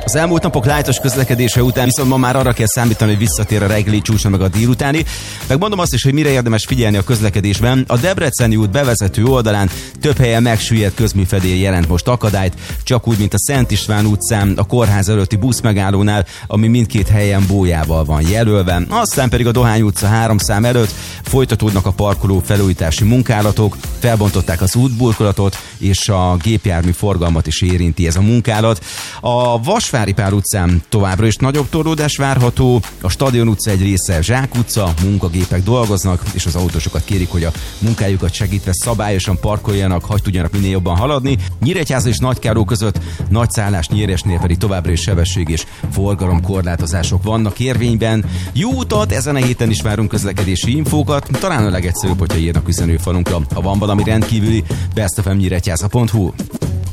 Az elmúlt napok lájtos közlekedése után viszont ma már arra kell számítani, hogy visszatér a reggeli csúcsra meg a délutáni. Megmondom azt is, hogy mire érdemes figyelni a közlekedésben. A Debreceni út bevezető oldalán több helyen megsüllyedt közműfedél jelent most akadályt, csak úgy, mint a Szent István utcán, a kórház előtti buszmegállónál, ami mindkét helyen bójával van jelölve. Aztán pedig a Dohány utca 3 szám előtt folytatódnak a parkoló felújítási munkálatok, felbontották az útburkolatot, és a gépjármű forgalmat is érinti ez a munkálat. A Vasvári Pál utcán továbbra is nagyobb torlódás várható, a Stadion utca egy része Zsák utca, munkagépek dolgoznak, és az autósokat kérik, hogy a munkájukat segítve szabályosan parkoljanak, hagy tudjanak minél jobban haladni. Nyíregyháza és Nagykáró között Nagyszállás Nyíresnél pedig továbbra is sebesség és forgalomkorlátozások vannak érvényben. Jó utat, ezen a héten is várunk közlekedési infókat, talán a legegyszerűbb, hogyha írnak üzenőfalunkra. Ha van valami rendkívüli, bestfmnyíregyháza.hu.